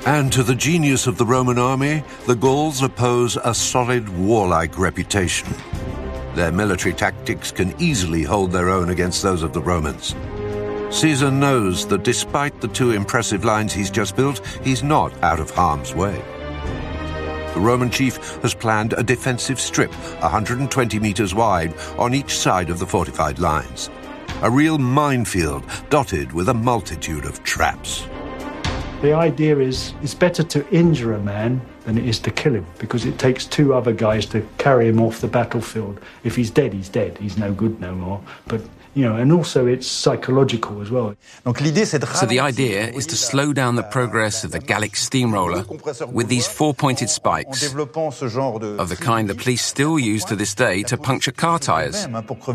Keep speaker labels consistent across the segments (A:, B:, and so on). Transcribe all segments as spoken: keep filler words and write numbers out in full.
A: And to the genius of the Roman army, the Gauls oppose a solid warlike reputation. Their military tactics can easily hold their own against those of the Romans. Caesar knows that despite the two impressive lines he's just built, he's not out of harm's way. The Roman chief has planned a defensive strip one hundred twenty meters wide on each side of the fortified lines. A real minefield dotted with a multitude of traps.
B: The idea is it's better to injure a man than it is to kill him, because it takes two other guys to carry him off the battlefield. If he's dead, he's dead. He's no good no more. But, you know, and also it's psychological as well.
C: So the idea is to slow down the progress of the Gallic steamroller with these four-pointed spikes, of the kind the police still use to this day to puncture car tyres.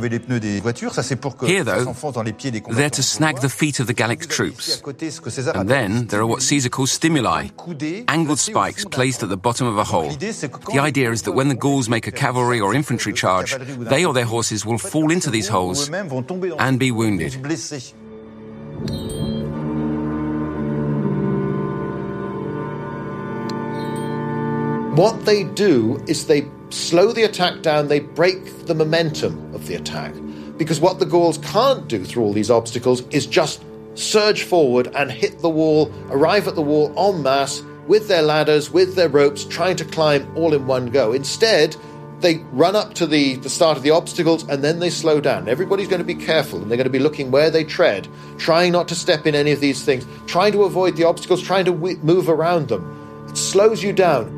C: Here, though, they're to snag the feet of the Gallic troops. And then there are what Caesar calls stimuli, angled spikes placed at the bottom of a hole. The idea is that when the Gauls make a cavalry or infantry charge, they or their horses will fall into these holes and be wounded.
D: What they do is they slow the attack down, they break the momentum of the attack. Because what the Gauls can't do through all these obstacles is just surge forward and hit the wall, arrive at the wall en masse, with their ladders, with their ropes, trying to climb all in one go. Instead, they run up to the, the start of the obstacles and then they slow down. Everybody's going to be careful and they're going to be looking where they tread, trying not to step in any of these things, trying to avoid the obstacles, trying to w- move around them. It slows you down.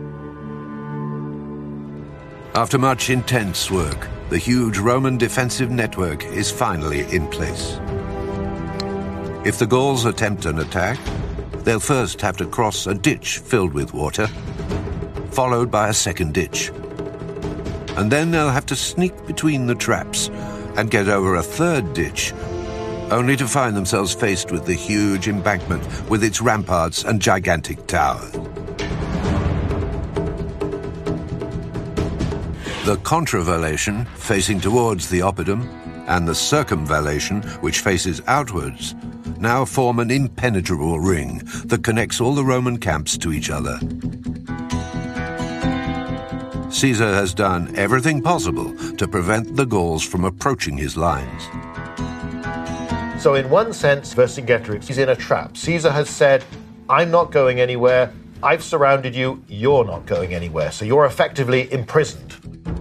A: After much intense work, the huge Roman defensive network is finally in place. If the Gauls attempt an attack, they'll first have to cross a ditch filled with water, followed by a second ditch. And then they'll have to sneak between the traps and get over a third ditch, only to find themselves faced with the huge embankment with its ramparts and gigantic towers. The contravallation, facing towards the oppidum, and the circumvallation, which faces outwards, now form an impenetrable ring that connects all the Roman camps to each other. Caesar has done everything possible to prevent the Gauls from approaching his lines.
D: So in one sense, Vercingetorix is in a trap. Caesar has said, I'm not going anywhere, I've surrounded you, you're not going anywhere. So you're effectively imprisoned.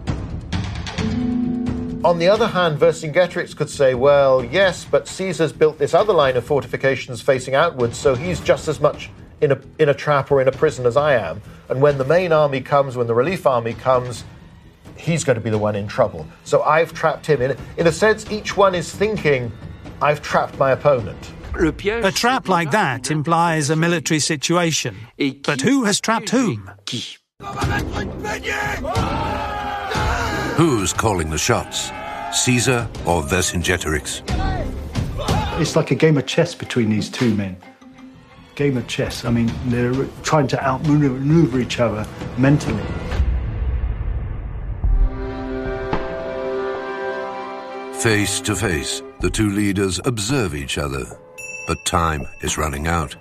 D: On the other hand, Vercingetorix could say, well, yes, but Caesar's built this other line of fortifications facing outwards, so he's just as much in a, in a trap or in a prison as I am. And when the main army comes, when the relief army comes, he's going to be the one in trouble. So I've trapped him. In, in a sense, each one is thinking, I've trapped my opponent.
E: A trap like that implies a military situation. But who has trapped whom?
A: Who's calling the shots? Caesar or Vercingetorix?
B: It's like a game of chess between these two men. Game of chess. I mean, they're trying to outmaneuver each other mentally.
A: Face to face, the two leaders observe each other, but time is running out.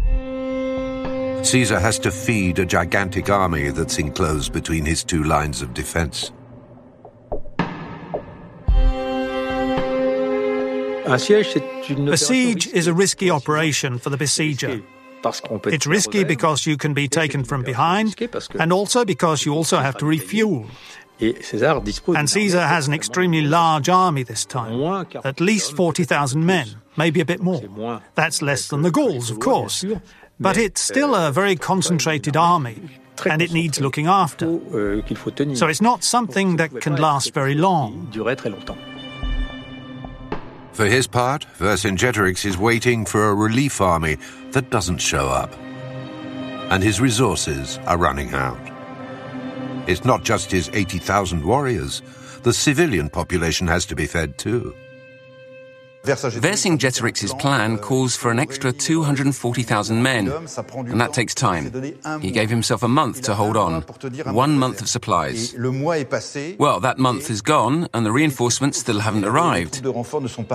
A: Caesar has to feed a gigantic army that's enclosed between his two lines of defense.
E: A siege is a risky operation for the besieger. It's risky because you can be taken from behind, and also because you also have to refuel. And Caesar has an extremely large army this time, at least forty thousand men, maybe a bit more. That's less than the Gauls, of course, but it's still a very concentrated army, and it needs looking after. So it's not something that can last very long.
A: For his part, Vercingetorix is waiting for a relief army that doesn't show up. And his resources are running out. It's not just his eighty thousand warriors. The civilian population has to be fed too.
C: Vercingetorix's plan calls for an extra two hundred forty thousand men, and that takes time. He gave himself a month to hold on, one month of supplies. Well, that month is gone, and the reinforcements still haven't arrived.